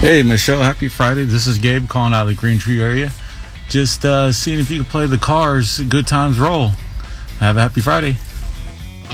Hey, Michelle, happy Friday. This is Gabe calling out of the Green Tree area. Just seeing if you can play the Cars Good Times Roll. Have a happy Friday.